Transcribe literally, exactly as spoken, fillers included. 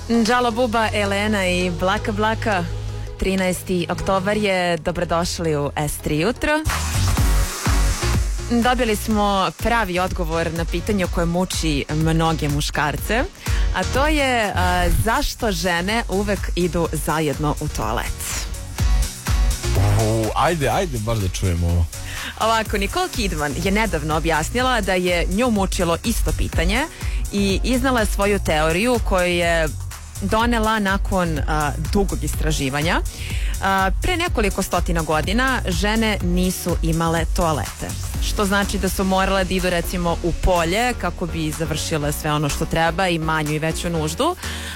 Džalo Buba, Elena i Blaka Blaka. trinaesti oktobar je, dobrodošli u S tri jutro. Dobili smo pravi odgovor na pitanje koje muči mnoge muškarce, a to je a, zašto žene uvek idu zajedno u toalet. O, ajde, ajde, baš da čujemo ovo. Ovako, Nicole Kidman je nedavno objasnila da je nju mučilo isto pitanje i iznala je svoju teoriju koju je donela nakon a, dugog istraživanja. A, pre nekoliko stotina godina žene nisu imale toalete, što znači da su morale da idu recimo u polje kako bi završile sve ono što treba i manju i veću nuždu,